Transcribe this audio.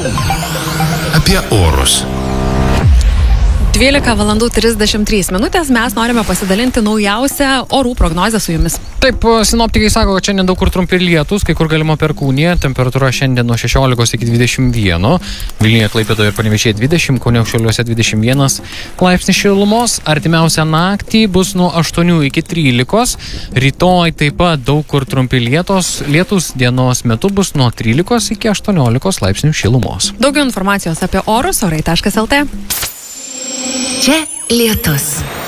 Apie orus. 12 valandų 33 minutės mes norime pasidalinti naujausią orų prognozę su jumis. Taip, sinoptikai sako, kad šiandien daug kur trumpi lietus, kai kur galima perkūnija, temperatūra šiandien nuo 16 iki 21, Vilniuje, Klaipėdoje ir Panevėžyje 20, Kaune, Šiauliuose 21 laipsnių šilumos, artimiausią naktį bus nuo 8 iki 13, rytoj taip pat daug kur trumpi lietus dienos metu bus nuo 13 iki 18 laipsnių šilumos. Daugiau informacijos apie orus orai.lt. Čia lietus.